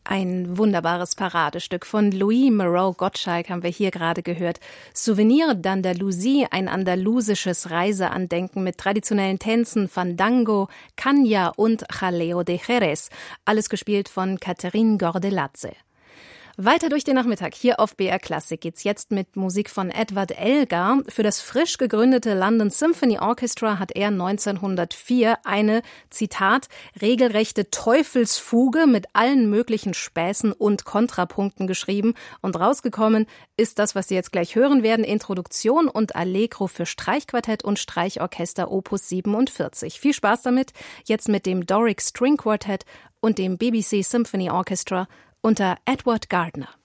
Ein wunderbares Paradestück von Louis Moreau Gottschalk haben wir hier gerade gehört. Souvenir d'Andalousie, ein andalusisches Reiseandenken mit traditionellen Tänzen, Fandango, Caña und Jaleo de Jerez. Alles gespielt von Catherine Gordeladze. Weiter durch den Nachmittag hier auf BR Classic geht's jetzt mit Musik von Edward Elgar. Für das frisch gegründete London Symphony Orchestra hat er 1904 eine, Zitat, regelrechte Teufelsfuge mit allen möglichen Späßen und Kontrapunkten geschrieben. Und rausgekommen ist das, was Sie jetzt gleich hören werden, Introduktion und Allegro für Streichquartett und Streichorchester Opus 47. Viel Spaß damit, jetzt mit dem Doric String Quartet und dem BBC Symphony Orchestra unter Edward Gardner.